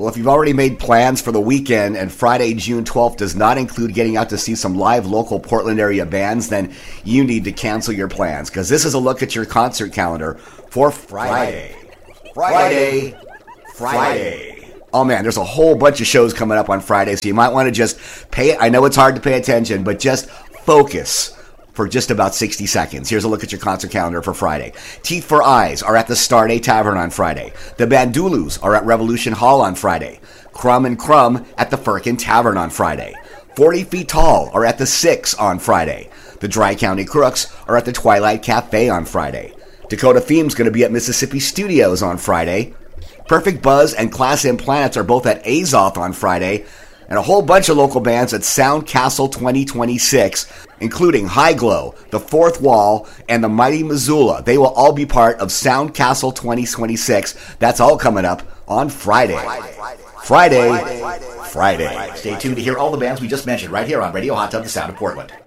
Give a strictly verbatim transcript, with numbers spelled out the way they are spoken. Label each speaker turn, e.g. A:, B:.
A: Well, if you've already made plans for the weekend and Friday, June twelfth does not include getting out to see some live local Portland area bands, then you need to cancel your plans, because this is a look at your concert calendar for Friday. Friday. Friday. Friday. Oh man, there's a whole bunch of shows coming up on Friday, so you might want to just pay it. I know it's hard to pay attention, but just focus for just about sixty seconds. Here's a look at your concert calendar for Friday. Teeth for Eyes are at the Starday Tavern on Friday. The Bandulus are at Revolution Hall on Friday. Crumb and Crumb at the Firkin Tavern on Friday. forty Feet Tall are at the Six on Friday. The Dry County Crooks are at the Twilight Cafe on Friday. Dakota Theme's going to be at Mississippi Studios on Friday. Perfect Buzz and Class M Planets are both at Azoth on Friday. And a whole bunch of local bands at Sound Castle twenty twenty-six, including High Glow, The Fourth Wall, and the Mighty Missoula. They will all be part of Sound Castle twenty twenty-six. That's all coming up on Friday. Friday. Friday. Friday.
B: Stay tuned to hear all the bands we just mentioned right here on Radio Hot Tub, the Sound of Portland.